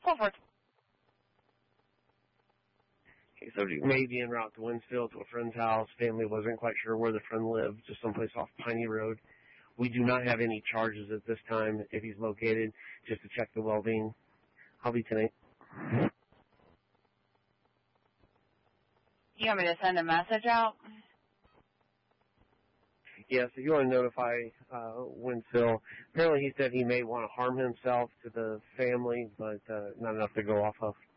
Go for it. Okay, subject may be en route to Winsfield to a friend's house. Family wasn't quite sure where the friend lived, just someplace off Piney Road. We do not have any charges at this time if he's located, just to check the well-being. I'll be tonight. You want me to send a message out? Yes, if you want to notify Winsfield. Apparently he said he may want to harm himself to the family, but not enough to go off of.